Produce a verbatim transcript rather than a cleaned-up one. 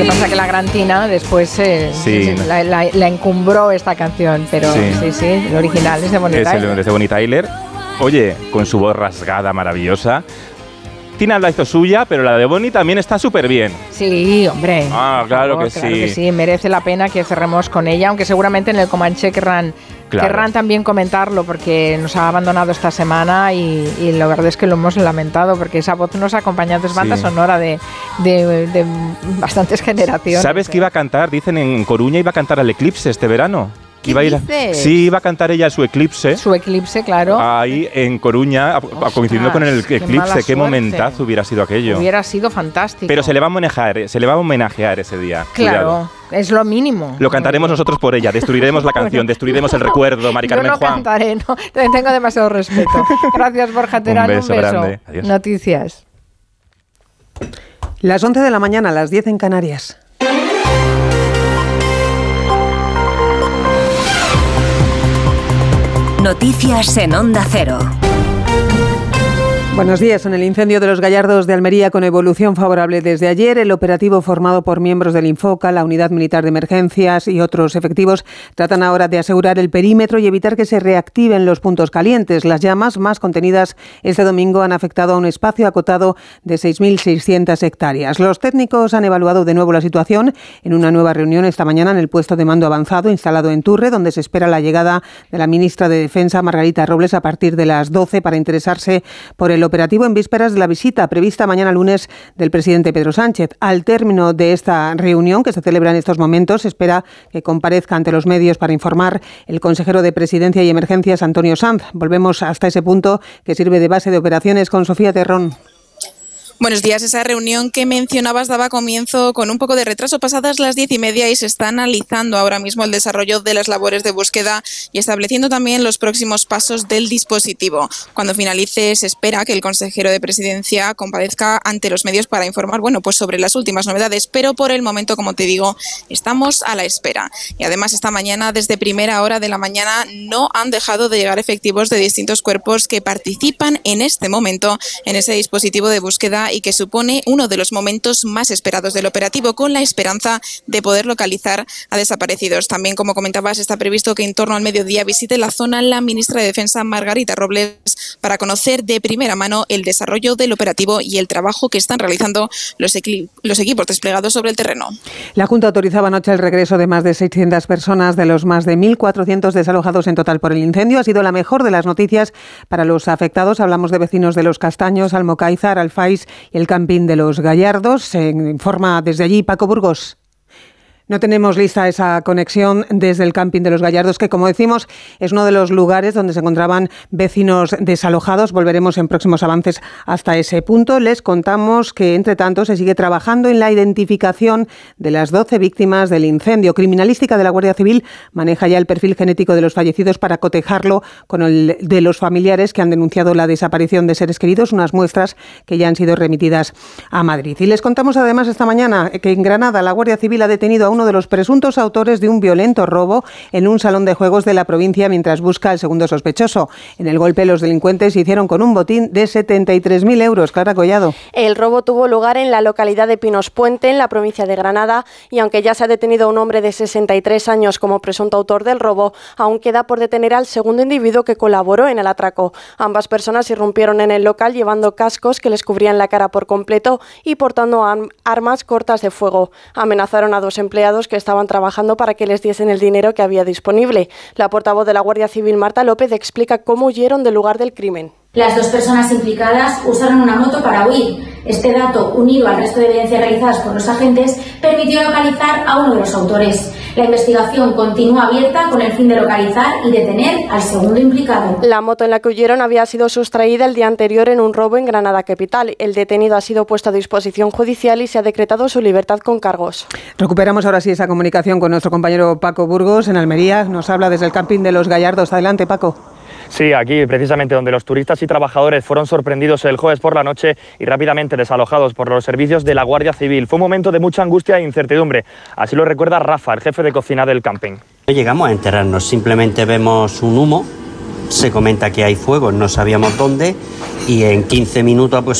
que pasa que la Gran Tina después eh, sí. la, la, la encumbró esta canción, pero sí, sí, sí el original es de Bonnie es Tyler. El, es de Bonnie Tyler. Oye, con su voz rasgada, maravillosa. Tina la hizo suya, pero la de Bonnie también está súper bien. Sí, hombre. Ah, claro, favor, que claro sí. que sí. Merece la pena que cerremos con ella, aunque seguramente en el Comanche querrán, claro. querrán también comentarlo, porque nos ha abandonado esta semana y, y la verdad es que lo hemos lamentado, porque esa voz nos ha acompañado, es banda sí. sonora de, de, de bastantes generaciones. ¿Sabes que iba a cantar? Dicen en Coruña iba a cantar al Eclipse este verano. ¿Qué iba a ir a, dices? Sí, iba a cantar ella su Eclipse. Su Eclipse, claro. Ahí en Coruña, Ostras, coincidiendo con el Eclipse. Qué, qué momentazo hubiera sido aquello. Hubiera sido fantástico. Pero se le va a homenajear, se le va a homenajear ese día. Claro, Cuidado. Es lo mínimo. Lo cantaremos nosotros por ella, destruiremos la canción, bueno, destruiremos el recuerdo, Mari Carmen Juan. Yo no Juan. cantaré, no, tengo demasiado respeto. Gracias, Borja Terán, un beso. Un beso grande. Adiós. Noticias. Las once de la mañana, las diez en Canarias. Noticias en Onda Cero. Buenos días. En el incendio de los Gallardos de Almería, con evolución favorable desde ayer, el operativo formado por miembros del Infoca, la Unidad Militar de Emergencias y otros efectivos tratan ahora de asegurar el perímetro y evitar que se reactiven los puntos calientes. Las llamas más contenidas este domingo han afectado a un espacio acotado de seis mil seiscientas hectáreas. Los técnicos han evaluado de nuevo la situación en una nueva reunión esta mañana en el puesto de mando avanzado instalado en Turre, donde se espera la llegada de la ministra de Defensa, Margarita Robles, a partir de las doce para interesarse por el operativo en vísperas de la visita prevista mañana lunes del presidente Pedro Sánchez. Al término de esta reunión, que se celebra en estos momentos, se espera que comparezca ante los medios para informar el consejero de Presidencia y Emergencias, Antonio Sanz. Volvemos hasta ese punto que sirve de base de operaciones con Sofía Terrón. Buenos días. Esa reunión que mencionabas daba comienzo con un poco de retraso pasadas las diez y media y se está analizando ahora mismo el desarrollo de las labores de búsqueda y estableciendo también los próximos pasos del dispositivo. Cuando finalice se espera que el consejero de Presidencia comparezca ante los medios para informar, bueno, pues sobre las últimas novedades, pero por el momento, como te digo, estamos a la espera. Y además esta mañana, desde primera hora de la mañana, no han dejado de llegar efectivos de distintos cuerpos que participan en este momento en ese dispositivo de búsqueda y que supone uno de los momentos más esperados del operativo, con la esperanza de poder localizar a desaparecidos. También, como comentabas, está previsto que en torno al mediodía visite la zona la ministra de Defensa, Margarita Robles, para conocer de primera mano el desarrollo del operativo y el trabajo que están realizando los, equi- los equipos desplegados sobre el terreno. La Junta autorizaba anoche el regreso de más de seiscientas personas de los más de mil cuatrocientos desalojados en total por el incendio. Ha sido la mejor de las noticias para los afectados. Hablamos de vecinos de Los Castaños, Almocáizar, Alfais y el Campín de los Gallardos. Se informa desde allí Paco Burgos. No tenemos lista esa conexión desde el Campín de los Gallardos, que, como decimos, es uno de los lugares donde se encontraban vecinos desalojados. Volveremos en próximos avances hasta ese punto. Les contamos que, entre tanto, se sigue trabajando en la identificación de las doce víctimas del incendio. Criminalística de la Guardia Civil maneja ya el perfil genético de los fallecidos para cotejarlo con el de los familiares que han denunciado la desaparición de seres queridos, unas muestras que ya han sido remitidas a Madrid. Y les contamos además esta mañana que en Granada la Guardia Civil ha detenido a uno de los presuntos autores de un violento robo en un salón de juegos de la provincia mientras busca al segundo sospechoso. En el golpe, los delincuentes se hicieron con un botín de setenta y tres mil euros. Clara Collado. El robo tuvo lugar en la localidad de Pinos Puente, en la provincia de Granada, y aunque ya se ha detenido a un hombre de sesenta y tres años como presunto autor del robo, aún queda por detener al segundo individuo que colaboró en el atraco. Ambas personas irrumpieron en el local llevando cascos que les cubrían la cara por completo y portando arm- armas cortas de fuego. Amenazaron a dos empleados que estaban trabajando para que les diesen el dinero que había disponible. La portavoz de la Guardia Civil, Marta López, explica cómo huyeron del lugar del crimen. Las dos personas implicadas usaron una moto para huir. Este dato, unido al resto de evidencias realizadas por los agentes, permitió localizar a uno de los autores. La investigación continúa abierta con el fin de localizar y detener al segundo implicado. La moto en la que huyeron había sido sustraída el día anterior en un robo en Granada capital. El detenido ha sido puesto a disposición judicial y se ha decretado su libertad con cargos. Recuperamos ahora sí esa comunicación con nuestro compañero Paco Burgos en Almería. Nos habla desde el Campín de los Gallardos. Adelante, Paco. Sí, aquí precisamente donde los turistas y trabajadores fueron sorprendidos el jueves por la noche y rápidamente desalojados por los servicios de la Guardia Civil. Fue un momento de mucha angustia e incertidumbre. Así lo recuerda Rafa, el jefe de cocina del camping. No llegamos a enterarnos, simplemente vemos un humo, se comenta que hay fuego, no sabíamos dónde y en quince minutos aproximadamente